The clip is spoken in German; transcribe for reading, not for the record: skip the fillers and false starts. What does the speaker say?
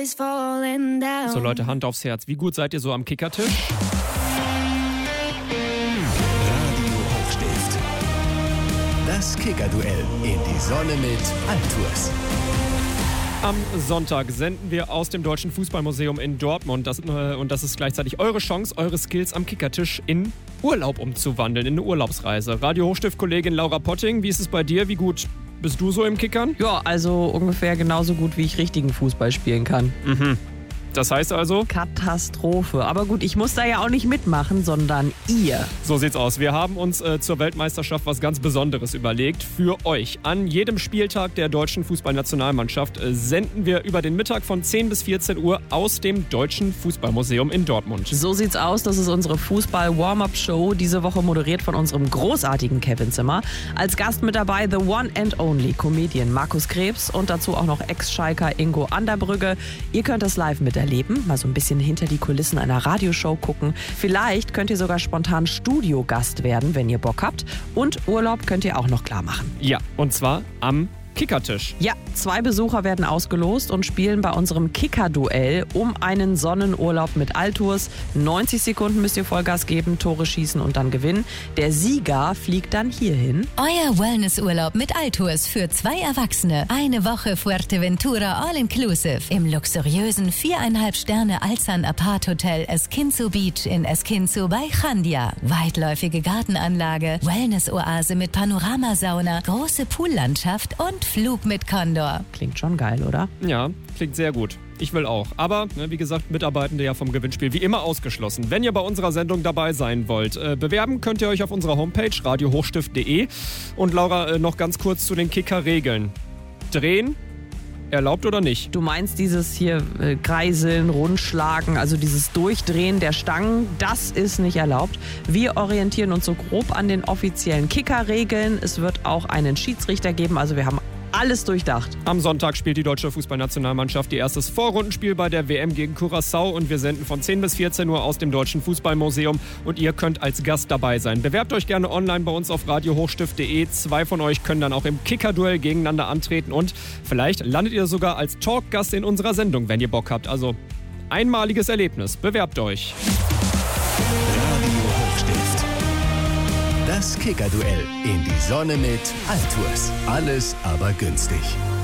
is falling down. So Leute, Hand aufs Herz. Wie gut seid ihr so am Kickertisch? Radio Hochstift. Das Kickerduell in die Sonne mit Altours. Am Sonntag senden wir aus dem Deutschen Fußballmuseum in Dortmund. Und das ist gleichzeitig eure Chance, eure Skills am Kickertisch in Urlaub umzuwandeln, in eine Urlaubsreise. Radio Hochstift-Kollegin Laura Potting, wie ist es bei dir? Wie gut bist du so im Kickern? Ja, also ungefähr genauso gut, wie ich richtigen Fußball spielen kann. Das heißt also? Katastrophe. Aber gut, ich muss da ja auch nicht mitmachen, sondern ihr. So sieht's aus. Wir haben uns zur Weltmeisterschaft was ganz Besonderes überlegt für euch. An jedem Spieltag der deutschen Fußballnationalmannschaft senden wir über den Mittag von 10 bis 14 Uhr aus dem Deutschen Fußballmuseum in Dortmund. So sieht's aus. Das ist unsere Fußball-Warm-Up-Show. Diese Woche moderiert von unserem großartigen Kevin Zimmer. Als Gast mit dabei the one and only Comedian Markus Krebs und dazu auch noch Ex-Schalker Ingo Anderbrügge. Ihr könnt das live miterleben, mal so ein bisschen hinter die Kulissen einer Radioshow gucken. Vielleicht könnt ihr sogar spontan Studiogast werden, wenn ihr Bock habt. Und Urlaub könnt ihr auch noch klar machen. Ja, und zwar am Kickertisch. Ja, 2 Besucher werden ausgelost und spielen bei unserem Kicker-Duell um einen Sonnenurlaub mit Altours. 90 Sekunden müsst ihr Vollgas geben, Tore schießen und dann gewinnen. Der Sieger fliegt dann hierhin. Euer Wellnessurlaub mit Altours für 2 Erwachsene. Eine Woche Fuerteventura All-Inclusive im luxuriösen 4,5 Sterne Alsan Apart Hotel Esquinzo Beach in Esquinzo bei Chandia. Weitläufige Gartenanlage, Wellness-Oase mit Panoramasauna, große Poollandschaft und Flug mit Condor. Klingt schon geil, oder? Ja, klingt sehr gut. Ich will auch. Aber, wie gesagt, Mitarbeitende ja vom Gewinnspiel wie immer ausgeschlossen. Wenn ihr bei unserer Sendung dabei sein wollt, bewerben könnt ihr euch auf unserer Homepage radiohochstift.de. Und Laura, noch ganz kurz zu den Kicker-Regeln. Drehen, erlaubt oder nicht? Du meinst dieses hier Kreiseln, Rundschlagen, also dieses Durchdrehen der Stangen, das ist nicht erlaubt. Wir orientieren uns so grob an den offiziellen Kicker-Regeln. Es wird auch einen Schiedsrichter geben, also wir haben alles durchdacht. Am Sonntag spielt die deutsche Fußballnationalmannschaft ihr erstes Vorrundenspiel bei der WM gegen Curaçao und wir senden von 10 bis 14 Uhr aus dem Deutschen Fußballmuseum und ihr könnt als Gast dabei sein. Bewerbt euch gerne online bei uns auf radiohochstift.de. 2 von euch können dann auch im Kicker-Duell gegeneinander antreten und vielleicht landet ihr sogar als Talkgast in unserer Sendung, wenn ihr Bock habt. Also einmaliges Erlebnis. Bewerbt euch. Radio Hochstift. Das Kickerduell in die Sonne mit Altours. Alles aber günstig.